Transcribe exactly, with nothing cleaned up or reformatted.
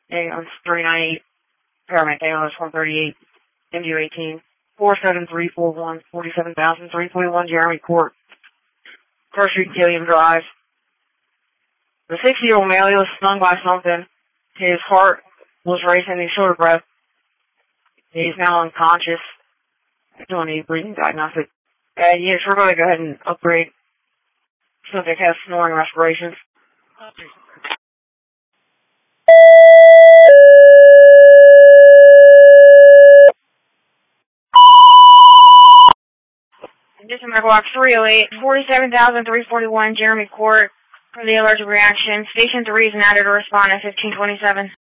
ambulance three ninety-eight, paramedic ambulance one thirty-eight, M U eighteen, four seven three four one, forty-seven thousand three forty-one Jeremy Court, First Street, Gilliam Drive. The sixty-year-old male, he was stung by something. His heart was racing, he's short of breath. He's now unconscious. Doing a breathing diagnostic. Uh, yes, we're going to go ahead and upgrade. Subject has snoring respirations. Condition medical box three oh eight, forty-seven thousand three forty-one Jeremy Court for the allergic reaction. Station three is an added to respond at fifteen twenty-seven.